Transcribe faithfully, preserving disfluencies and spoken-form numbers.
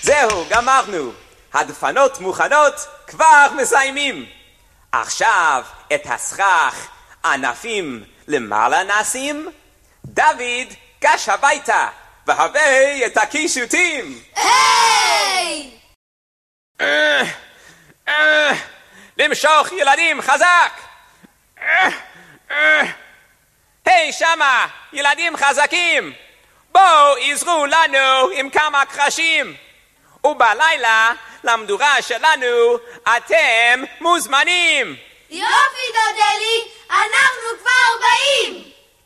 זהו, גמרנו. הדפנות מוכנות, כבר מסיימים. עכשיו את הסכך ענפים למעלה נשים. דוד, גש הביתה, והבא את הקישוטים. היי! למשוך ילדים חזק. היי שמה, ילדים חזקים. בואו עזרו לנו עם כמה קרשים. ובלילה למדורה שלנו אתם מוזמנים. יופי דודלי, אנחנו כבר באים.